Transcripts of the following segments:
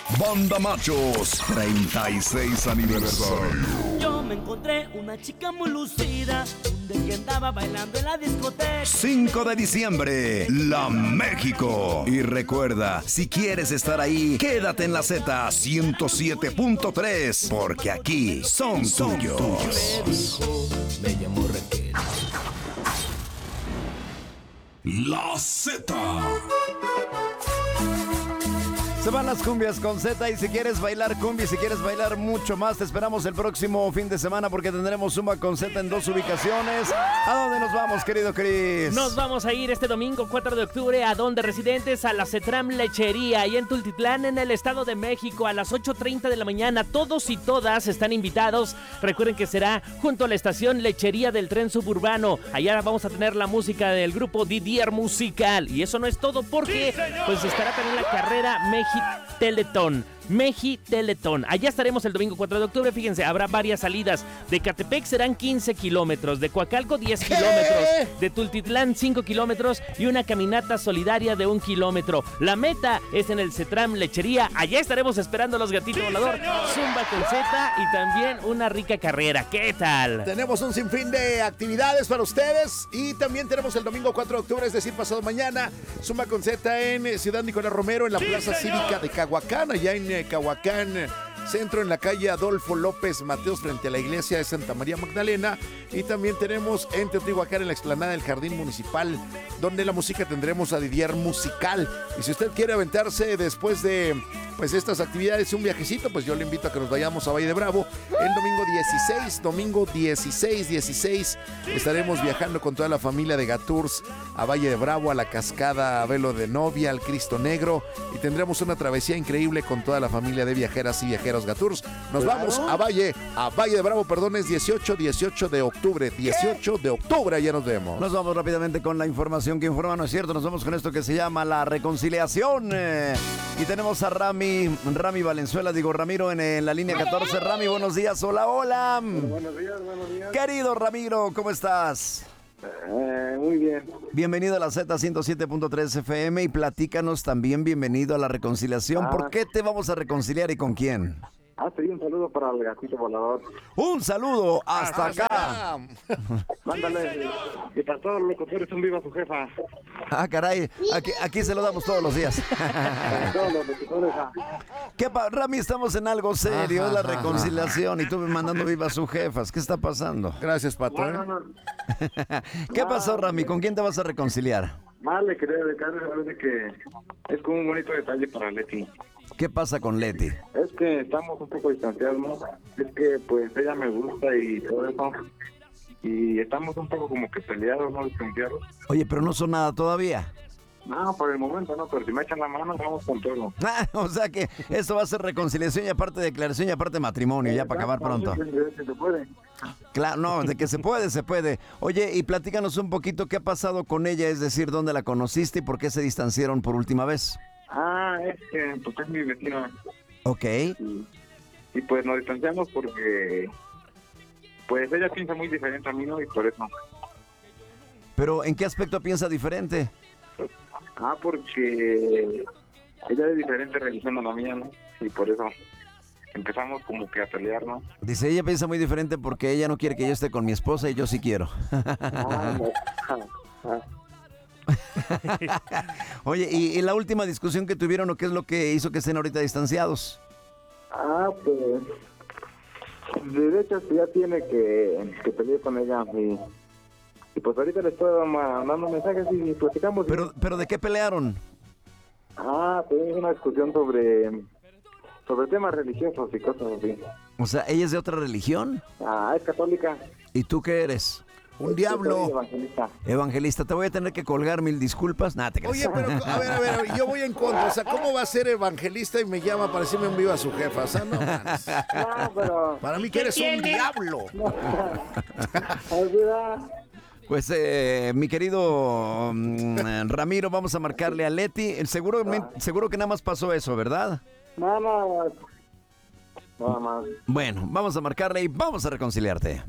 Banda Machos, 36 aniversario. Yo me encontré una chica muy lucida, un día que andaba bailando en la discoteca. 5 de diciembre, La México. Y recuerda, si quieres estar ahí, quédate en la Z 107.3, porque aquí son tuyos. Me dijo, me llamó Raquel. La Z. Se van las cumbias con Z, y si quieres bailar cumbia y si quieres bailar mucho más, te esperamos el próximo fin de semana porque tendremos Zumba con Z en 2 ubicaciones. ¿A dónde nos vamos, querido Chris? Nos vamos a ir este domingo 4 de octubre a donde residentes a la Cetram Lechería, ahí en Tultitlán, en el Estado de México, a las 8:30 de la mañana. Todos y todas están invitados. Recuerden que será junto a la estación Lechería del Tren Suburbano. Allá vamos a tener la música del grupo Didier Musical. Y eso no es todo porque pues estará también la carrera Teletón. Teletón. Allá estaremos el domingo 4 de octubre. Fíjense, habrá varias salidas. De Catepec serán 15 kilómetros, de Coacalco 10 kilómetros, de Tultitlán 5 kilómetros y una caminata solidaria de 1 kilómetro. La meta es en el Cetram Lechería. Allá estaremos esperando a los gatitos volador, Zumba con Z y también una rica carrera. ¿Qué tal? Tenemos un sinfín de actividades para ustedes y también tenemos el domingo 4 de octubre, es decir, pasado mañana, Zumba con Z en Ciudad Nicolás Romero, en la Plaza Cívica de Cahuacán, allá en Cahuacán Centro, en la calle Adolfo López Mateos, frente a la iglesia de Santa María Magdalena. Y también tenemos en Teotihuacán, en la explanada del Jardín Municipal, donde la música tendremos a Didier Musical. Y si usted quiere aventarse después de pues estas actividades un viajecito, pues yo le invito a que nos vayamos a Valle de Bravo el domingo 16 estaremos viajando con toda la familia de Gatours a Valle de Bravo, a la cascada, a Velo de Novia, al Cristo Negro, y tendremos una travesía increíble con toda la familia de viajeras y viajeros Gatours. Nos vamos a Valle de Bravo, perdón, es 18 de octubre, 18 de octubre, ya nos vemos. Nos vamos rápidamente con la información que informa, ¿no es cierto? Nos vamos con esto que se llama la reconciliación. Y tenemos a Rami Valenzuela, Ramiro en la línea 14. Rami, buenos días, hola. Buenos días. Querido Ramiro, ¿cómo estás? Muy bien. Bienvenido a la Z 107.3 FM y platícanos también, bienvenido a la reconciliación. ¿Por qué te vamos a reconciliar y con quién? Sí, un saludo para el gatito volador. Un saludo hasta acá. Mándale. Y para todos los locutores, un viva su jefa. Caray, aquí se lo damos todos los días. Para todos los locutores. Rami, estamos en algo serio, es la reconciliación, y tú me mandando viva sus jefas. ¿Qué está pasando? Gracias, Pato. No. ¿Qué pasó, Rami? ¿Con quién te vas a reconciliar? Le quería dedicar de que es como un bonito detalle para Leti. ¿Qué pasa con Leti? Es que estamos un poco distanciados, ¿no? Es que pues ella me gusta y todo eso. Y estamos un poco como que peleados, ¿no? Distanciados. Oye, pero no son nada todavía. No, por el momento no, pero si me echan la mano, vamos con todo. O sea que esto va a ser reconciliación y aparte declaración y aparte matrimonio, ya para acabar pronto. Si se puede. Claro, no, de que se puede. Oye, y platícanos un poquito qué ha pasado con ella, es decir, dónde la conociste y por qué se distanciaron por última vez. Es que pues es mi vecina. Ok. Y pues nos distanciamos porque pues ella piensa muy diferente a mí, ¿no? Y por eso. ¿Pero en qué aspecto piensa diferente? Porque ella es diferente religión a la mía, ¿no? Y por eso empezamos como que a pelear, ¿no? Dice, ella piensa muy diferente porque ella no quiere que yo esté con mi esposa y yo sí quiero. Oye, ¿y la última discusión que tuvieron, o qué es lo que hizo que estén ahorita distanciados? Pues de hecho ya tiene que pelear con ella y pues ahorita le estoy mandando mensajes y platicamos. ¿Pero de qué pelearon? Pues una discusión sobre temas religiosos y cosas así. O sea, ¿ella es de otra religión? Es católica. ¿Y tú qué eres? Un diablo. Soy evangelista. Evangelista, te voy a tener que colgar, mil disculpas. Nada, te creas. Oye, pero a ver, yo voy en contra. O sea, ¿cómo va a ser evangelista y me llama para decirme un viva a su jefa? O sea, no mames. No, pero Para mí que eres un diablo. Pues, mi querido Ramiro, vamos a marcarle a Leti. Seguro que nada más pasó eso, ¿verdad? Nada más. Bueno, vamos a marcarle y vamos a reconciliarte.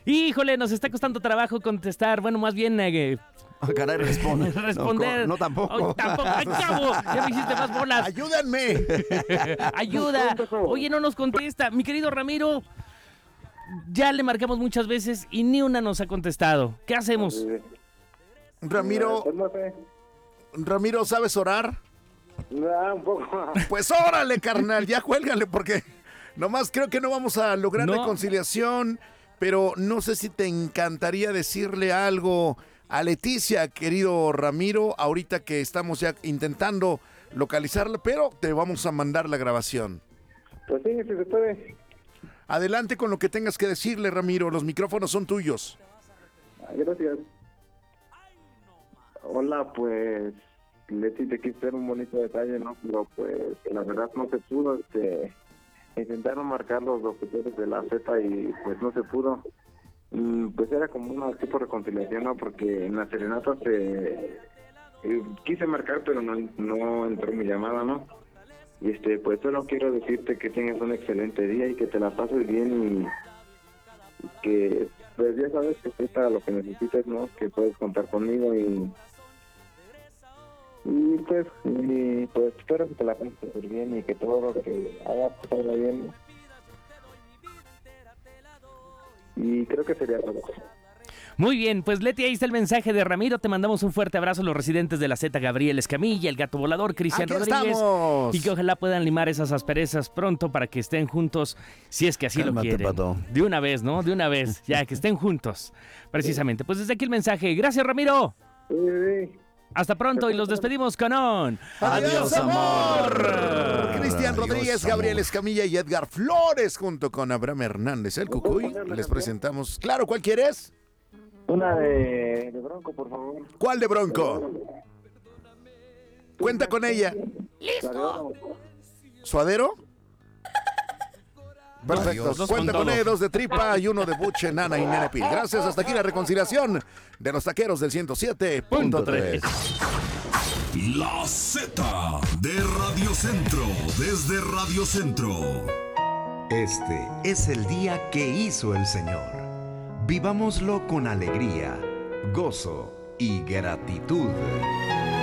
Híjole, nos está costando trabajo contestar. Bueno, más bien Caray, responde. responder. No, tampoco. Ay, tampoco. ¡Ay, chavo! Ya me hiciste más bolas. ¡Ayúdenme! ¡Ayuda! Oye, no nos contesta. Mi querido Ramiro, ya le marcamos muchas veces y ni una nos ha contestado. ¿Qué hacemos? Ramiro, Pues no sé. Ramiro, ¿sabes orar? Un poco. Pues órale, carnal, ya cuélgale, porque nomás creo que no vamos a lograr No. reconciliación, pero no sé si te encantaría decirle algo a Leticia, querido Ramiro, ahorita que estamos ya intentando localizarla, pero te vamos a mandar la grabación. Pues sí, si se puede. Adelante con lo que tengas que decirle, Ramiro, los micrófonos son tuyos. Gracias. Hola, pues, Leti, te quise hacer un bonito detalle, ¿no? Pero pues, la verdad no se pudo, intentaron marcar los locutores de la Z y pues no se pudo. Pues era como una tipo de reconciliación, ¿no? Porque en la serenata quise marcar, pero no entró mi llamada, ¿no? Y pues solo quiero decirte que tengas un excelente día y que te la pases bien y que pues ya sabes que estoy para lo que necesites, ¿no? Que puedes contar conmigo y pues espero que te la pases súper bien y que todo lo que hagas salga bien. Y creo que sería todo. Muy bien, pues Leti, ahí está el mensaje de Ramiro. Te mandamos un fuerte abrazo a los residentes de la Z, Gabriel Escamilla, el Gato Volador, Cristian ¡Aquí Rodríguez. estamos! Y que ojalá puedan limar esas asperezas pronto para que estén juntos, si es que así Cálmate, lo quieren. Pato. De una vez, ¿no? De una vez, ya que estén juntos. Precisamente. Pues desde aquí el mensaje. Gracias, Ramiro. Sí. Hasta pronto y los despedimos con un... ¡Adiós, amor! Cristian Adiós, Rodríguez, amor. Gabriel Escamilla y Edgar Flores, junto con Abraham Hernández, el Cucuy. Les presentamos. Claro, ¿cuál quieres? Una de Bronco, por favor. ¿Cuál de Bronco? Cuenta con ella. ¡Listo! ¿Suadero? Perfecto. Adiós. Dos Cuenta con con todo. dos de tripa y uno de buche, nana y nene pil. Gracias. Hasta aquí la reconciliación de los taqueros del 107.3. La Z de Radio Centro, desde Radio Centro. Este es el día que hizo el Señor. Vivámoslo con alegría, gozo y gratitud.